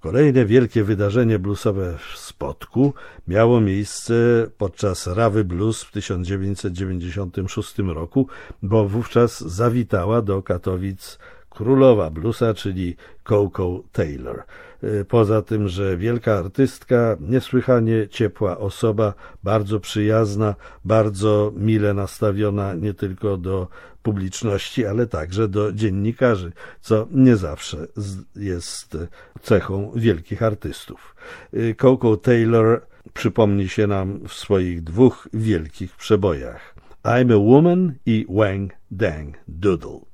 Kolejne wielkie wydarzenie bluesowe w Spodku miało miejsce podczas Rawy Blues w 1996 roku, bo wówczas zawitała do Katowic królowa bluesa, czyli Koko Taylor. Poza tym, że wielka artystka, niesłychanie ciepła osoba, bardzo przyjazna, bardzo mile nastawiona nie tylko do publiczności, ale także do dziennikarzy, co nie zawsze jest cechą wielkich artystów. Koko Taylor przypomni się nam w swoich dwóch wielkich przebojach: I'm a Woman i Wang Dang Doodle.